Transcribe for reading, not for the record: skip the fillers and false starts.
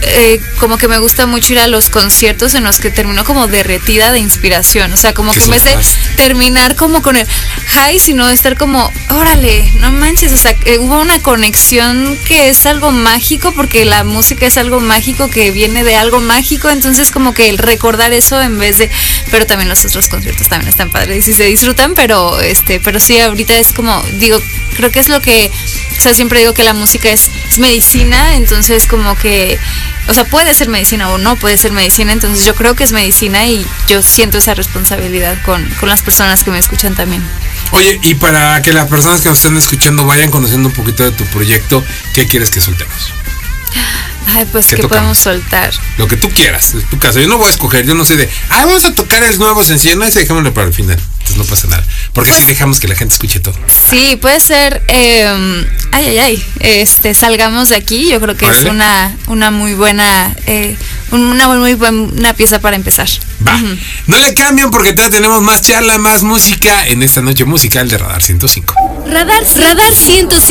como que me gusta mucho ir a los conciertos en los que termino como derretida de inspiración. O sea, como que en vez de terminar como con el high, sino estar como, órale, no manches. O sea, hubo una conexión que es algo mágico, porque la música es algo mágico que viene de algo mágico. Entonces, como que el recordar eso en vez de. Pero también los otros conciertos también están padres y se disfrutan, pero sí, ahorita es como, digo, creo que es lo que. O sea, siempre digo que la música es medicina, entonces como que, o sea, puede ser medicina o no puede ser medicina, entonces yo creo que es medicina y yo siento esa responsabilidad con las personas que me escuchan también. Oye, y para que las personas que nos estén escuchando vayan conociendo un poquito de tu proyecto, ¿qué quieres que soltemos? Ay, pues que podemos soltar. Lo que tú quieras, es tu caso. Yo no voy a escoger, yo no sé vamos a tocar el nuevo sencillo, no, ese dejémoslo para el final. Entonces no pasa nada. Porque pues, así dejamos que la gente escuche todo. Sí, puede ser Salgamos de aquí. Yo creo que es una muy buena muy buena pieza para empezar. Va. Uh-huh. No le cambian porque todavía tenemos más charla, más música en esta noche musical de Radar 105. Radar 105.